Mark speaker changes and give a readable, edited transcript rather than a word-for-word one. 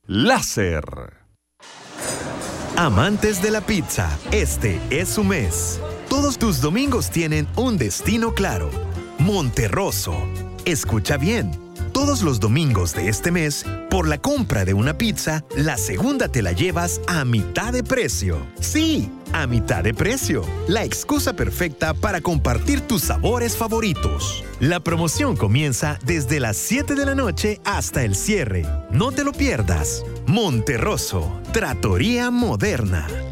Speaker 1: Láser.
Speaker 2: Amantes de la pizza, este es su mes. Todos tus domingos tienen un destino claro. Monterroso. Escucha bien. Todos los domingos de este mes, por la compra de una pizza, la segunda te la llevas a mitad de precio. Sí, a mitad de precio. La excusa perfecta para compartir tus sabores favoritos. La promoción comienza desde las 7 de la noche hasta el cierre. No te lo pierdas. Monterroso, Trattoria Moderna.